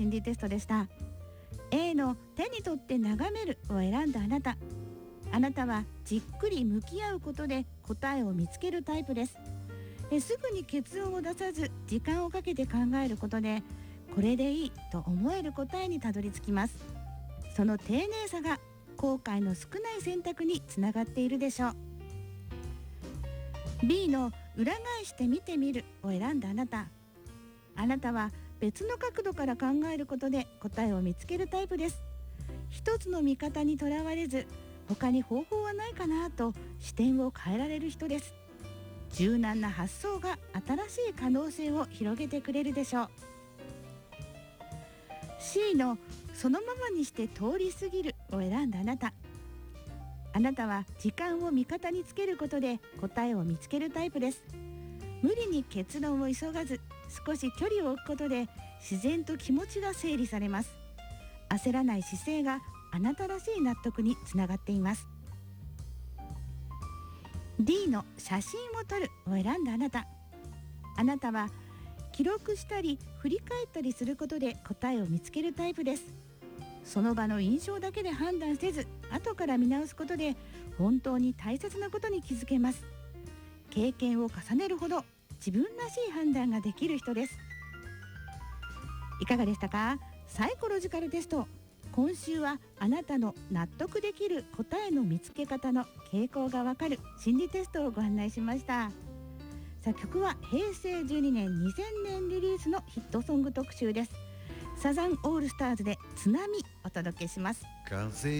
心理テストでした。 A の手に取って眺めるを選んだあなたはじっくり向き合うことで答えを見つけるタイプです。すぐに結論を出さず時間をかけて考えることで、これでいいと思える答えにたどり着きます。その丁寧さが後悔の少ない選択につながっているでしょう。 B の裏返して見てみるを選んだあなたは別の角度から考えることで答えを見つけるタイプです。一つの見方にとらわれず、他に方法はないかなと視点を変えられる人です。柔軟な発想が新しい可能性を広げてくれるでしょう。 C のそのままにして通り過ぎるを選んだあなたは時間を味方につけることで答えを見つけるタイプです。無理に結論を急がず、少し距離を置くことで自然と気持ちが整理されます。焦らない姿勢があなたらしい納得につながっています。 D の写真を撮るを選んだあなたは記録したり振り返ったりすることで答えを見つけるタイプです。その場の印象だけで判断せず、後から見直すことで本当に大切なことに気づけます。経験を重ねるほど自分らしい判断ができる人です。いかがでしたか？サイコロジカルテスト。今週はあなたの納得できる答えの見つけ方の傾向がわかる心理テストをご案内しました。さあ、曲は平成12年2000年リリースのヒットソング特集です。サザンオールスターズで津波お届けします。 完成